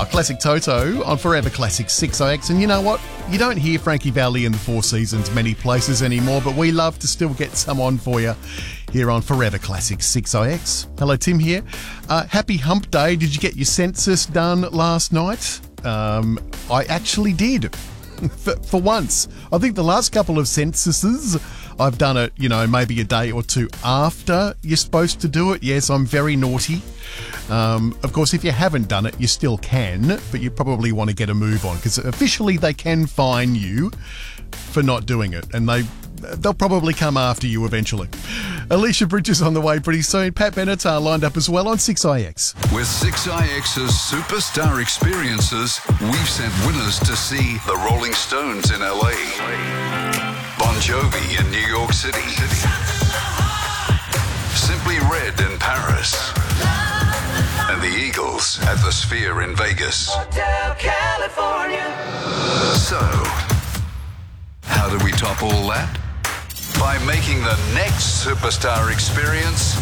Classic Toto on Forever Classic 6IX. And you know what? You don't hear Frankie Valli and the Four Seasons many places anymore, but we love to still get some on for you here on Forever Classic 6IX. Hello, Tim here. Happy Hump Day. Did you get your census done last night? I actually did. For once. I think the last couple of censuses, I've done it, maybe a day or two after you're supposed to do it. Yes, I'm very naughty. Of course, if you haven't done it, you still can, but you probably want to get a move on because officially they can fine you for not doing it, and they'll probably come after you eventually. Alicia Bridges on the way pretty soon. Pat Benatar lined up as well on 6IX. With 6IX's Superstar Experiences, we've sent winners to see the Rolling Stones in LA, Bon Jovi in New York City, Simply Red in Paris, and the Eagles at the Sphere in Vegas. Hotel California. So, how do we top all that? By making the next Superstar Experience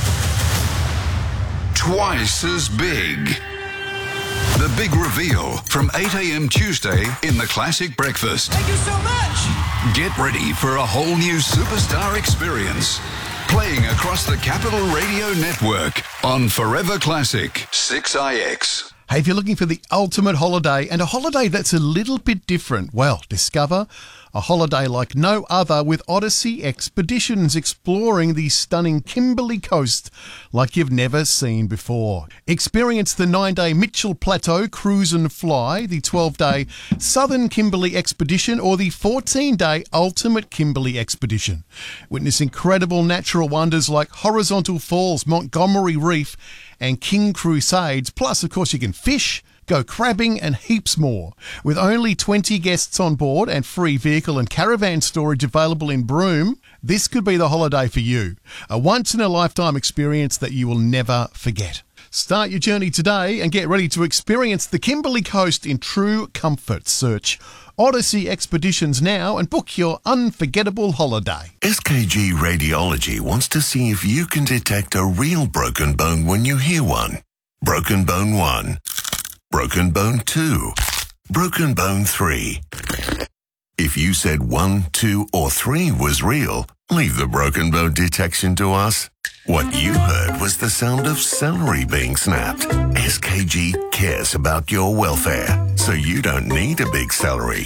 twice as big. The big reveal from 8 a.m. Tuesday in the Classic Breakfast. Thank you so much. Get ready for a whole new Superstar Experience. Playing across the Capital Radio Network on Forever Classic 6IX. Hey, if you're looking for the ultimate holiday and a holiday that's a little bit different, well, discover a holiday like no other with Odyssey Expeditions, exploring the stunning Kimberley coast like you've never seen before. Experience the 9-day Mitchell Plateau Cruise and Fly, the 12-day Southern Kimberley Expedition, or the 14-day Ultimate Kimberley Expedition. Witness incredible natural wonders like Horizontal Falls, Montgomery Reef, and King Crusades. Plus, of course, you can fish, go crabbing, and heaps more. With only 20 guests on board and free vehicle and caravan storage available in Broome, this could be the holiday for you. A once-in-a-lifetime experience that you will never forget. Start your journey today and get ready to experience the Kimberley coast in true comfort. Search Odyssey Expeditions now and book your unforgettable holiday. SKG Radiology wants to see if you can detect a real broken bone when you hear one. Broken bone 1. Broken bone 2. Broken bone 3. If you said 1, 2, or 3 was real, leave the broken bone detection to us. What you heard was the sound of celery being snapped. SKG cares about your welfare, so you don't need a big salary.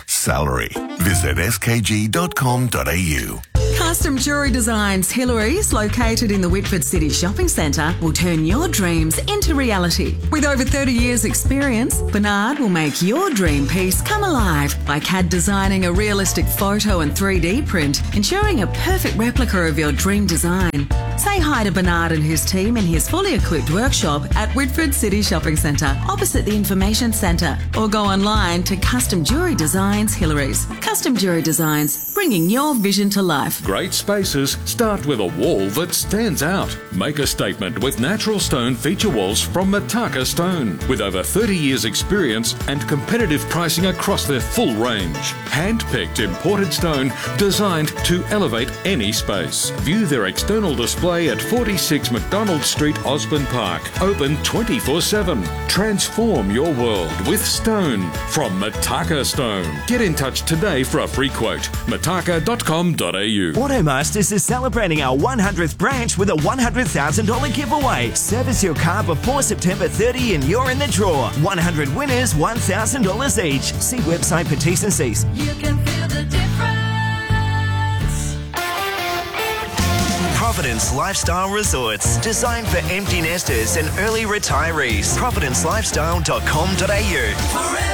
Visit skg.com.au. Custom Jewellery Designs Hillary's, located in the Whitford City Shopping Centre, will turn your dreams into reality. With over 30 years' experience, Bernard will make your dream piece come alive by CAD designing a realistic photo and 3D print, ensuring a perfect replica of your dream design. Say hi to Bernard and his team in his fully equipped workshop at Whitford City Shopping Centre, opposite the Information Centre, or go online to Custom Jewellery Designs Hillary's. Custom Jewellery Designs, bringing your vision to life. Great spaces start with a wall that stands out. Make a statement with natural stone feature walls from Mataka Stone. With over 30 years experience and competitive pricing across their full range. Hand-picked imported stone designed to elevate any space. View their external display at 46 McDonald Street, Osborne Park. Open 24/7. Transform your world with stone from Mataka Stone. Get in touch today for a free quote. mataka.com.au. Automasters is celebrating our 100th branch with a $100,000 giveaway. Service your car before September 30 and you're in the draw. 100 winners, $1,000 each. See website for T's and C's. You can feel the difference. Providence Lifestyle Resorts, designed for empty nesters and early retirees. providencelifestyle.com.au.